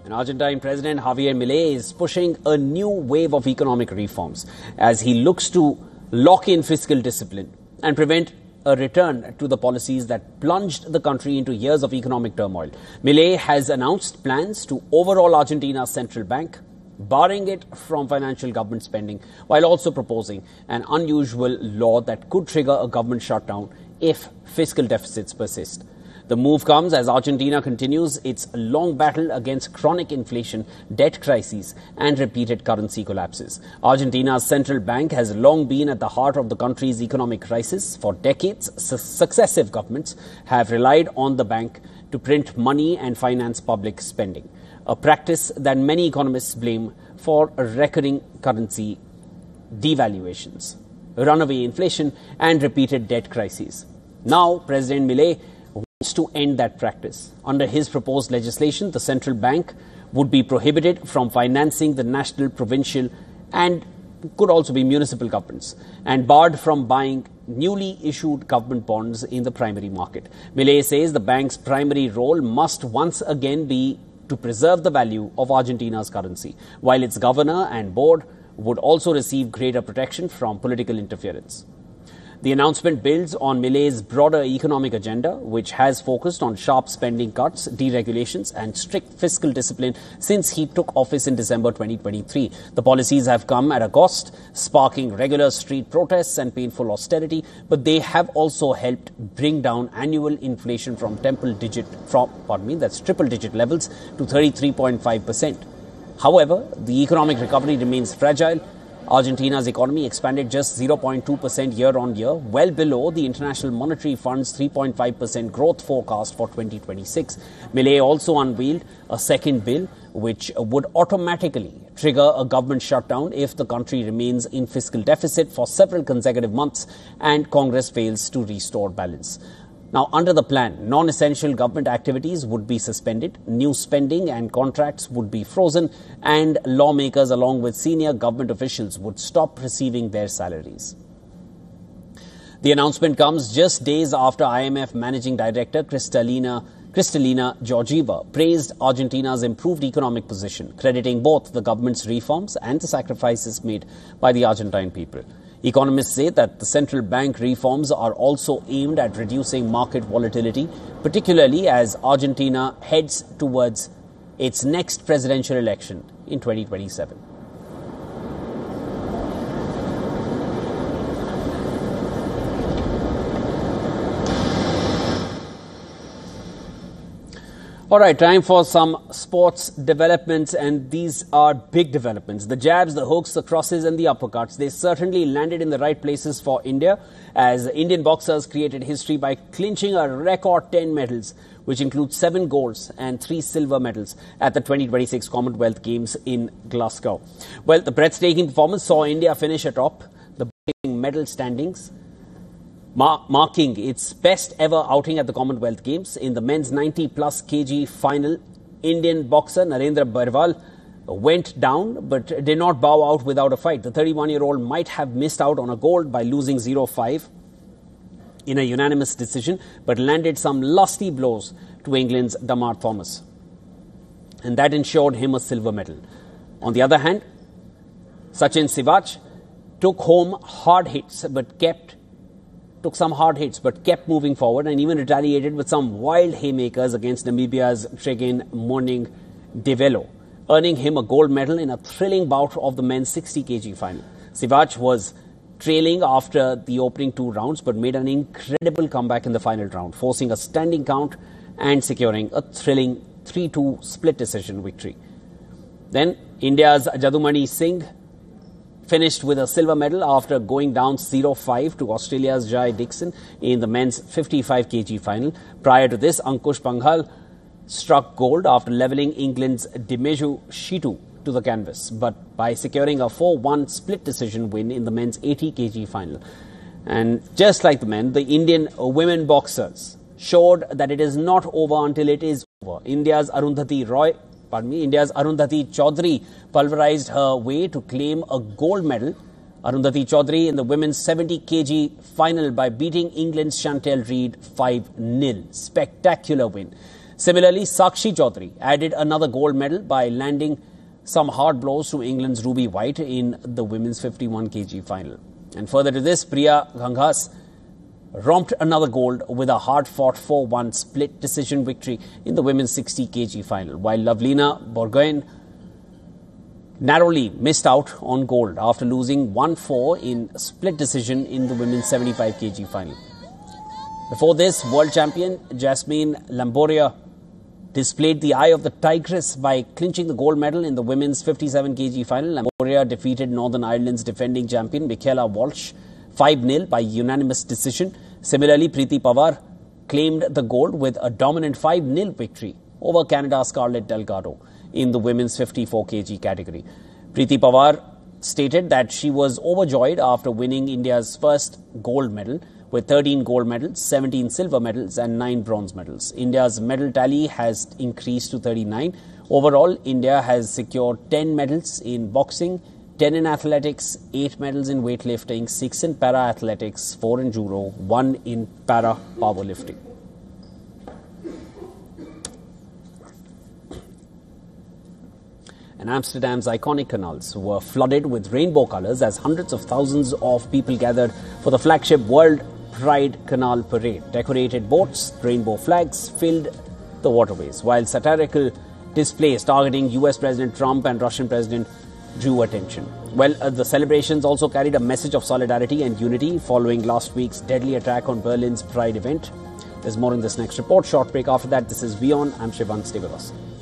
And Argentine President Javier Milei is pushing a new wave of economic reforms as he looks to lock in fiscal discipline and prevent a return to the policies that plunged the country into years of economic turmoil. Milei has announced plans to overhaul Argentina's central bank, barring it from financial government spending, while also proposing an unusual law that could trigger a government shutdown if fiscal deficits persist. The move comes as Argentina continues its long battle against chronic inflation, debt crises and repeated currency collapses. Argentina's central bank has long been at the heart of the country's economic crisis. For decades, successive governments have relied on the bank to print money and finance public spending, a practice that many economists blame for recurring currency devaluations, runaway inflation and repeated debt crises. Now, President Milei wants to end that practice. Under his proposed legislation, the central bank would be prohibited from financing the national, provincial and could also be municipal governments and barred from buying newly issued government bonds in the primary market. Milei says the bank's primary role must once again be to preserve the value of Argentina's currency, while its governor and board would also receive greater protection from political interference. The announcement builds on Milei's broader economic agenda, which has focused on sharp spending cuts, deregulations and strict fiscal discipline since he took office in December 2023. The policies have come at a cost, sparking regular street protests and painful austerity, but they have also helped bring down annual inflation from triple digit levels to 33.5%. However, the economic recovery remains fragile. Argentina's economy expanded just 0.2% year-on-year, well below the International Monetary Fund's 3.5% growth forecast for 2026. Milei also unveiled a second bill which would automatically trigger a government shutdown if the country remains in fiscal deficit for several consecutive months and Congress fails to restore balance. Now, under the plan, non-essential government activities would be suspended, new spending and contracts would be frozen, and lawmakers along with senior government officials would stop receiving their salaries. The announcement comes just days after IMF Managing Director Kristalina Georgieva praised Argentina's improved economic position, crediting both the government's reforms and the sacrifices made by the Argentine people. Economists say that the central bank reforms are also aimed at reducing market volatility, particularly as Argentina heads towards its next presidential election in 2027. All right, time for some sports developments, and these are big developments. The jabs, the hooks, the crosses and the uppercuts, they certainly landed in the right places for India as Indian boxers created history by clinching a record 10 medals, which includes 7 golds and 3 silver medals at the 2026 Commonwealth Games in Glasgow. Well, the breathtaking performance saw India finish atop the medal standings, marking its best ever outing at the Commonwealth Games. In the men's 90-plus kg final, Indian boxer Narendra Barwal went down but did not bow out without a fight. The 31-year-old might have missed out on a gold by losing 0-5 in a unanimous decision, but landed some lusty blows to England's Damar Thomas, and that ensured him a silver medal. On the other hand, Sachin Sivach took some hard hits but kept moving forward and even retaliated with some wild haymakers against Namibia's Tregin Morning Develo, earning him a gold medal in a thrilling bout of the men's 60 kg final. Sivach was trailing after the opening 2 rounds but made an incredible comeback in the final round, forcing a standing count and securing a thrilling 3-2 split decision victory. Then India's Jadumani Singh finished with a silver medal after going down 0-5 to Australia's Jai Dixon in the men's 55 kg final. Prior to this, Ankush Panghal struck gold after levelling England's Dimeju Shitu to the canvas, but by securing a 4-1 split decision win in the men's 80 kg final. And just like the men, the Indian women boxers showed that it is not over until it is over. India's Arundhati Chaudhary pulverized her way to claim a gold medal. Arundhati Chaudhary in the women's 70 kg final by beating England's Chantel Reid 5-0. Spectacular win. Similarly, Sakshi Chaudhary added another gold medal by landing some hard blows to England's Ruby White in the women's 51 kg final. And further to this, Priya Gangas romped another gold with a hard-fought 4-1 split decision victory in the women's 60 kg final, while Lavlina Borgohain narrowly missed out on gold after losing 1-4 in split decision in the women's 75 kg final. Before this, world champion Jasmine Lamboria displayed the eye of the tigress by clinching the gold medal in the women's 57 kg final. Lamboria defeated Northern Ireland's defending champion Michaela Walsh 5-0 by unanimous decision. Similarly, Preeti Pawar claimed the gold with a dominant 5-0 victory over Canada's Scarlett Delgado in the women's 54 kg category. Preeti Pawar stated that she was overjoyed after winning India's first gold medal with 13 gold medals, 17 silver medals and 9 bronze medals. India's medal tally has increased to 39. Overall, India has secured 10 medals in boxing, 10 in athletics, 8 medals in weightlifting, 6 in para-athletics, 4 in judo, 1 in para-powerlifting. And Amsterdam's iconic canals were flooded with rainbow colours as hundreds of thousands of people gathered for the flagship World Pride Canal Parade. Decorated boats, rainbow flags filled the waterways, while satirical displays targeting US President Trump and Russian President drew attention. Well, the celebrations also carried a message of solidarity and unity following last week's deadly attack on Berlin's Pride event. There's more in this next report. Short break after that. This is WION. I'm Shivang. Stay with us.